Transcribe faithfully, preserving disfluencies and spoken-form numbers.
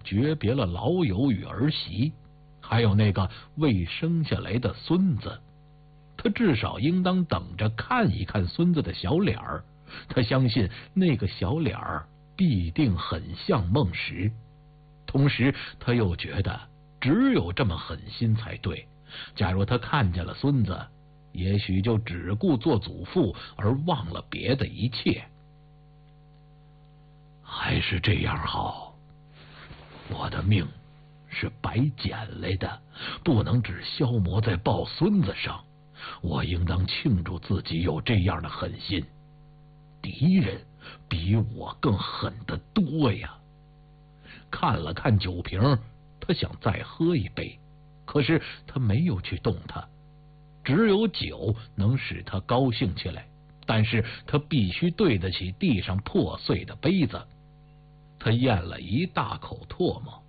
诀别了老友与儿媳，还有那个未生下来的孙子。他至少应当等着看一看孙子的小脸儿，他相信那个小脸儿必定很像孟石。同时他又觉得只有这么狠心才对，假如他看见了孙子，也许就只顾做祖父而忘了别的一切。还是这样好，我的命是白捡来的，不能只消磨在抱孙子上，我应当庆祝自己有这样的狠心。敌人比我更狠得多呀。看了看酒瓶，他想再喝一杯，可是他没有去动它。只有酒能使他高兴起来，但是他必须对得起地上破碎的杯子。他咽了一大口唾沫，